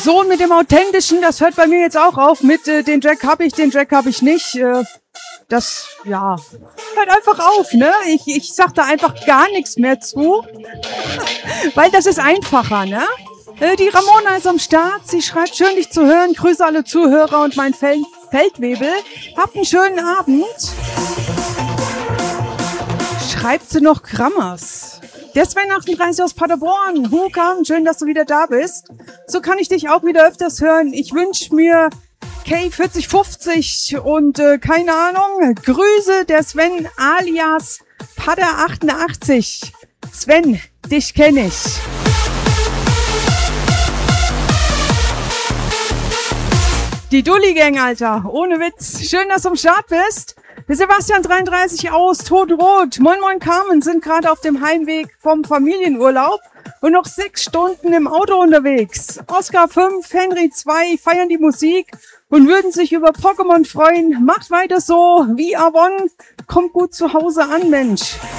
So, mit dem Authentischen, das hört bei mir jetzt auch auf. Mit den Track habe ich nicht. Das, ja, hört einfach auf, ne? Ich sag da einfach gar nichts mehr zu, weil das ist einfacher, ne? Die Ramona ist am Start, sie schreibt, schön dich zu hören, grüße alle Zuhörer und mein Feldwebel. Habt einen schönen Abend. Schreibt sie noch Grammers. Der Sven 38 aus Paderborn. Hukan, schön, dass du wieder da bist. So kann ich dich auch wieder öfters hören. Ich wünsche mir K4050 und keine Ahnung. Grüße der Sven alias Pader 88. Sven, dich kenne ich. Die Dulli-Gang, Alter. Ohne Witz. Schön, dass du am Start bist. Der Sebastian 33 aus Todrot. Moin Moin Carmen sind gerade auf dem Heimweg vom Familienurlaub und noch 6 Stunden im Auto unterwegs. Oscar 5, Henry 2 feiern die Musik und würden sich über Pokémon freuen. Macht weiter so wie Avon. Kommt gut zu Hause an, Mensch.